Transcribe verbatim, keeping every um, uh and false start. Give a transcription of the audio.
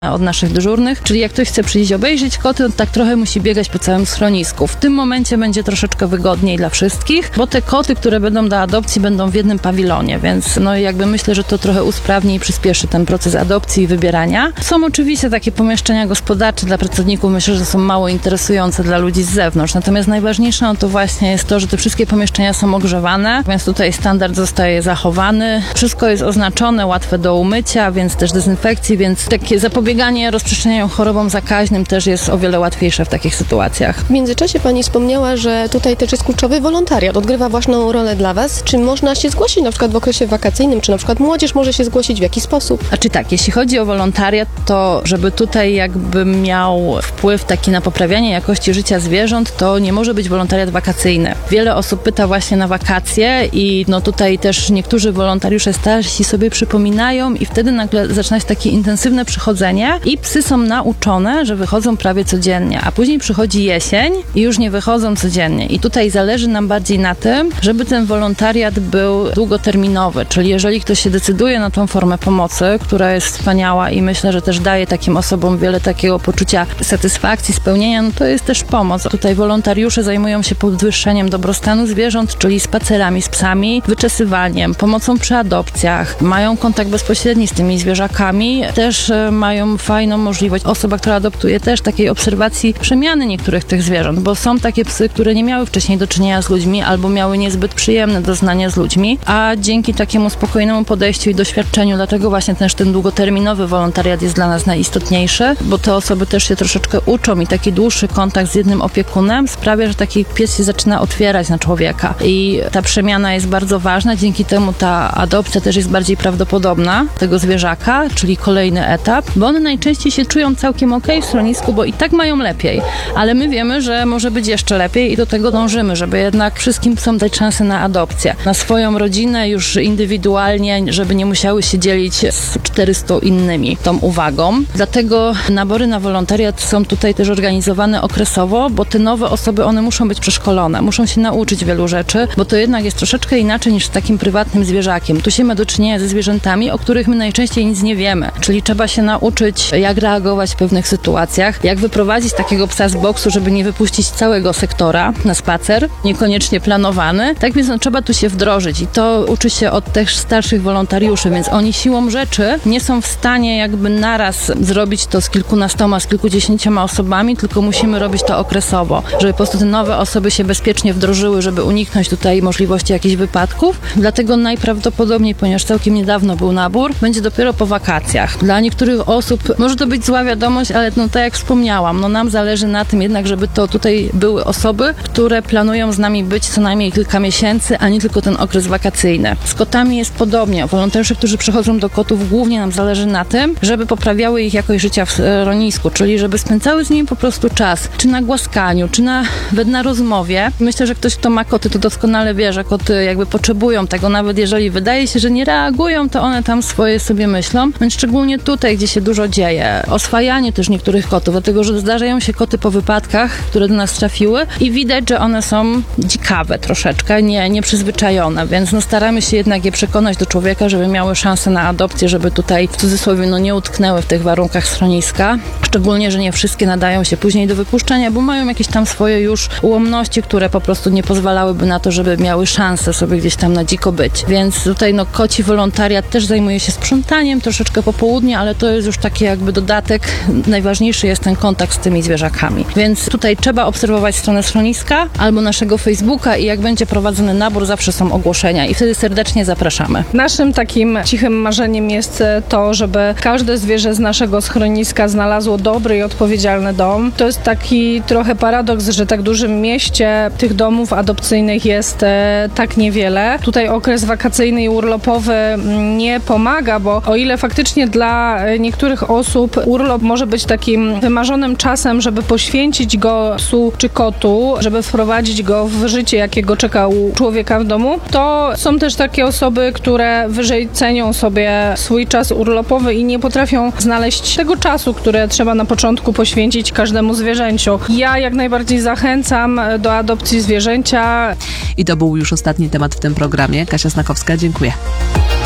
od naszych dyżurnych, czyli jak ktoś chce przyjść obejrzeć koty, to tak trochę musi biegać po całym schronisku. W tym momencie będzie troszeczkę wygodniej dla wszystkich, bo te koty, które będą do adopcji, będą w jednym pawilonie, więc no jakby myślę, że to trochę usprawni i przyspieszy ten proces adopcji i wybierania. Są oczywiście takie pomieszczenia gospodarcze dla pracowników, myślę, że są mało interesujące dla ludzi z zewnątrz, natomiast najważniejsze no to właśnie jest to, że te wszystkie pomieszczenia są ogrzewane, więc tutaj standard zostaje zachowany. Wszystko jest oznaczone, łatwe do umycia, więc też dezynfekcji, więc takie zapobieganie rozprzestrzenianiu chorobom zakaźnym też jest o wiele łatwiejsze w takich sytuacjach. W międzyczasie pani wspomniała, że tutaj też jest kluczowy wolontariat, odgrywa ważną rolę dla was. Czy można się zgłosić na przykład w okresie wakacyjnym, czy na przykład młodzież może się zgłosić, w jaki sposób? A czy tak, jeśli chodzi o wolontariat, to żeby tutaj jakby miał wpływ taki na poprawianie jakości życia zwierząt, to nie może być wolontariat wakacyjny. Wiele osób pyta właśnie na wakacje i no tutaj też niektórzy wolontariusze starsi sobie przypominają i wtedy nagle zaczyna się takie intensywne przychodzenie i psy są nauczone, że wychodzą prawie codziennie, a później przychodzi jesień i już nie wychodzą codziennie. I tutaj zależy nam bardziej na tym, żeby ten wolontariat był długoterminowy, czyli jeżeli ktoś się decyduje na tą formę pomocy, która jest wspaniała i myślę, że też daje takim osobom wiele takiego poczucia satysfakcji, spełnienia, no to jest też pomoc. Tutaj wolontariusze zajmują się podwyższeniem dobrostanu zwierząt, czyli spacerami z psami, wyczesywaniem, pomocą przy adopcjach, mają kontakt bezpośredni z tymi zwierzakami, też e, mają fajną możliwość, osoba, która adoptuje, też takiej obserwacji przemiany niektórych tych zwierząt, bo są takie psy, które nie miały wcześniej do czynienia z ludźmi albo miały niezbyt przyjemne doznania z ludźmi, a dzięki takiemu spokojnemu podejściu i doświadczeniu, dlatego właśnie też ten długoterminowy wolontariat jest dla nas najistotniejszy, bo te osoby też się troszeczkę uczą i taki dłuższy kontakt z jednym opiekunem sprawia, że taki pies się zaczyna otwierać na człowieka i ta przemiana jest bardzo ważna, dzięki temu ta adopcja też jest bardziej prawdopodobna tego zwierzaka, czyli kolejny etap, bo one najczęściej się czują całkiem okej w schronisku, bo i tak mają lepiej, ale my wiemy, że może być jeszcze lepiej i do tego dążymy, żeby jednak wszystkim psom dać szansę na adopcję, na swoją rodzinę już indywidualnie, żeby nie musiały się dzielić z czterystoma innymi tą uwagą. Dlatego nabory na wolontariat są tutaj też organizowane okresowo, bo te nowe osoby, one muszą być przeszkolone, muszą się nauczyć wielu rzeczy, bo to jednak jest troszeczkę inaczej niż z takim prywatnym zwierzakiem. Tu się ma do czynienia ze zwierzętami, o których my najczęściej nic nie wiemy, czyli trzeba się nauczyć, jak reagować w pewnych sytuacjach, jak wyprowadzić takiego psa z boksu, żeby nie wypuścić całego sektora na spacer, niekoniecznie planowany. Tak więc no, trzeba tu się wdrożyć i to uczy się od też starszych wolontariuszy, więc oni siłą rzeczy nie są w stanie jakby naraz zrobić to z kilkunastoma, z kilkudziesięcioma osobami, tylko musimy robić to okresowo, żeby po prostu te nowe osoby się bezpiecznie wdrożyły, żeby uniknąć tutaj możliwości jakichś wypadków. Dlatego najprawdopodobniej, ponieważ całkiem niedawno był nabór, będzie dopiero po wakacjach. Dla niektórych osób może to być zła wiadomość, ale no tak jak wspomniałam, no nam zależy na tym jednak, żeby to tutaj były osoby, które planują z nami być co najmniej kilka miesięcy, a nie tylko ten okres wakacyjny. Z kotami jest podobnie. Wolontariusze, którzy przychodzą do kotów, głównie nam zależy na tym, żeby poprawiały ich jakość życia w schronisku, czyli żeby spędzały z nimi po prostu czas, czy na głaskaniu, czy nawet na rozmowie. Myślę, że ktoś, kto ma koty, to doskonale wie, że koty jakby potrzebują tego, nawet jeżeli wydaje się, że nie reagują, to one tam swoje sobie myślą, więc szczególnie tutaj, gdzie się dużo dzieje. Oswajanie też niektórych kotów, dlatego, że zdarzają się koty po wypadkach, które do nas trafiły i widać, że one są dzikawe troszeczkę, nie, nieprzyzwyczajone, więc no staramy się jednak je przekonać do człowieka, żeby miały szansę na adopcję, żeby tutaj w cudzysłowie no nie utknęły w tych warunkach schroniska. Szczególnie, że nie wszystkie nadają się później do wypuszczenia, bo mają jakieś tam swoje już ułomności, które po prostu nie pozwalałyby na to, żeby miały szansę sobie gdzieś tam na dziko być. Więc tutaj no koci wolontariat też zajmuje się sprzątaniem troszeczkę po południu, ale to jest już taki jakby dodatek. Najważniejszy jest ten kontakt z tymi zwierzakami. Więc tutaj trzeba obserwować stronę schroniska albo naszego Facebooka i jak będzie prowadzony nabór, zawsze są ogłoszenia i wtedy serdecznie zapraszamy. Naszym takim cichym marzeniem jest to, żeby każde zwierzę z naszego schroniska znalazło dobry i odpowiedzialny dom. To jest taki trochę paradoks, że tak dużym mieście tych domów adopcyjnych jest e, tak niewiele. Tutaj okres wakacyjny i urlopowy nie pomaga, bo o ile faktycznie dla niektórych osób urlop może być takim wymarzonym czasem, żeby poświęcić go psu czy kotu, żeby wprowadzić go w życie, jakiego czeka u człowieka w domu, to są też takie osoby, które wyżej cenią sobie swój czas urlopowy i nie potrafią znaleźć tego czasu, które trzeba na początku poświęcić każdemu zwierzęciu. Ja jak najbardziej zachęcam do adopcji zwierzęcia. I to był już ostatni temat w tym programie. Kasia Snakowska, dziękuję.